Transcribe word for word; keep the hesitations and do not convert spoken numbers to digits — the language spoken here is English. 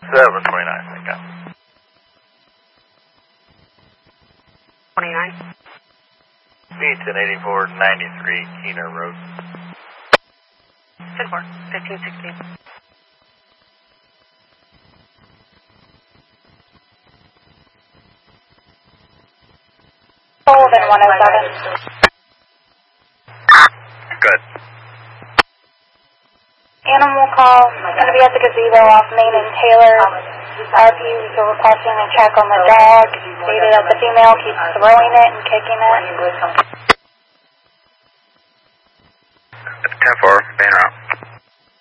seven twenty-nine, thank you. twenty-nine. Beats in eighty-four ninety-three Keener Road. ten four, fifteen sixteen. Sullivan one oh seven. Good. Animal call, going to be at the gazebo off Main and Taylor. R P Us are requesting a check on the dog. Stated that the female keeps throwing it and kicking it. ten four, banner out.